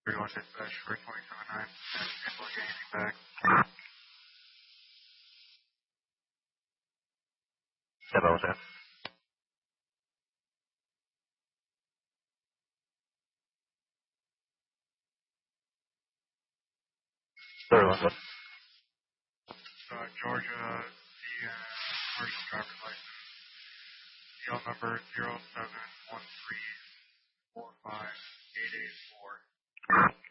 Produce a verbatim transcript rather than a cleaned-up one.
Pretty much it's uh, short twenty-seven nine. Can't really get anything back. Step over, sir. Third one, sir. Uh, Georgia, the uh, commercial driver's license. C L number zero seven one three four five eight eight four.